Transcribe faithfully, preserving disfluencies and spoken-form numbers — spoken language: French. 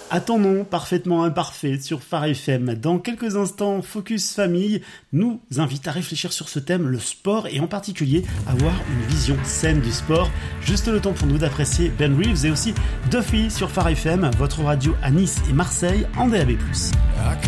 À ton nom, parfaitement imparfait sur Phare F M. Dans quelques instants, Focus Famille nous invite à réfléchir sur ce thème, le sport, et en particulier avoir une vision saine du sport. Juste le temps pour nous d'apprécier Ben Reeves et aussi Duffy sur Phare F M, votre radio à Nice et Marseille en D A B plus.